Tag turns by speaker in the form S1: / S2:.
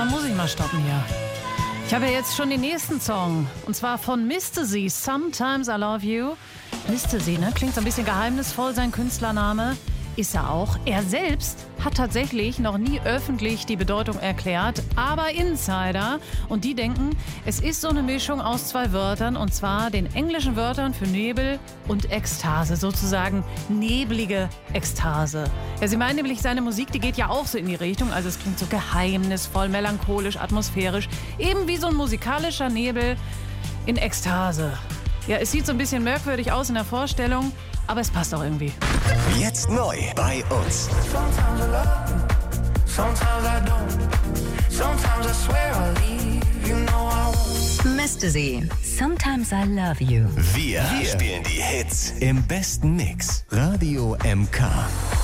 S1: manchmal muss ich mal stoppen hier. Ich habe ja jetzt schon den nächsten Song. Und zwar von Mistasy, Sometimes I Love You. Mistasy, ne? Klingt so ein bisschen geheimnisvoll, sein Künstlername. Ist er auch. Er selbst hat tatsächlich noch nie öffentlich die Bedeutung erklärt, aber Insider, und die denken, es ist so eine Mischung aus zwei Wörtern, und zwar den englischen Wörtern für Nebel und Ekstase, sozusagen neblige Ekstase. Ja, sie meinen nämlich, seine Musik, die geht ja auch so in die Richtung, also es klingt so geheimnisvoll, melancholisch, atmosphärisch, eben wie so ein musikalischer Nebel in Ekstase. Ja, es sieht so ein bisschen merkwürdig aus in der Vorstellung, aber es passt auch irgendwie.
S2: Jetzt neu bei uns.
S3: Mistasy, Sometimes I Love You.
S2: Wir spielen die Hits im besten Mix. Radio MK.